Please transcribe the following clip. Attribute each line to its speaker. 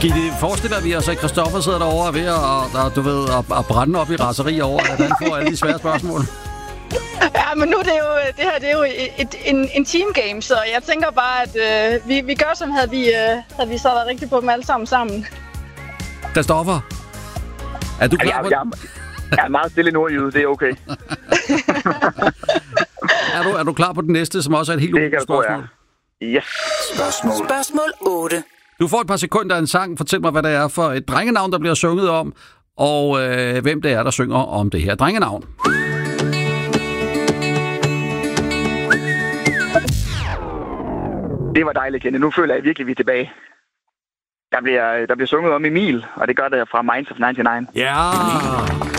Speaker 1: Kan I forestille at vi og så Christoffer sidder derovre og ved at brænde op i raseri over, at han får alle de svære spørgsmål?
Speaker 2: Ja, men nu er det her er jo en team game, så jeg tænker bare, at vi gør, som havde vi så været rigtig på dem alle sammen.
Speaker 1: Christoffer, er du klar på
Speaker 3: Jeg er meget stille nordjyde, det er okay.
Speaker 1: Er du klar på den næste, som også er et helt ugenligt spørgsmål?
Speaker 3: Yes.
Speaker 4: Spørgsmål 8.
Speaker 1: Du får et par sekunder af en sang. Fortæl mig, hvad det er for et drengenavn, der bliver sunget om, og hvem det er, der synger om det her drengenavn.
Speaker 3: Det var dejligt, Kenneth. Nu føler jeg virkelig, vi er tilbage. Der bliver sunget om Emil, og det gør det fra Minds of 99.
Speaker 1: Ja!